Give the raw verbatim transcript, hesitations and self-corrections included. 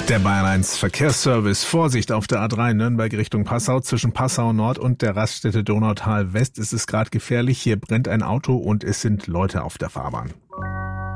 Der Bayern eins Verkehrsservice. Vorsicht auf der A drei Nürnberg Richtung Passau. Zwischen Passau Nord und der Raststätte Donautal West ist es gerade gefährlich. Hier brennt ein Auto und es sind Leute auf der Fahrbahn.